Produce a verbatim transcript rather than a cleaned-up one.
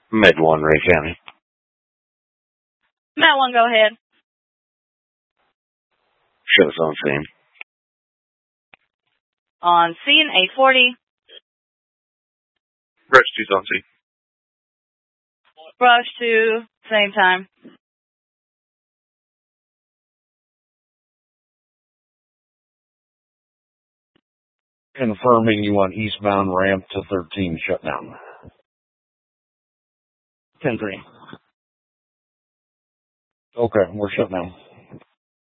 Med one, Ray County. Med one, go ahead. Show's on scene. On scene, eight forty. Brush two's on scene. Brush two, same time. Confirming you want eastbound ramp to thirteen shutdown. ten three. Okay, we're shut down.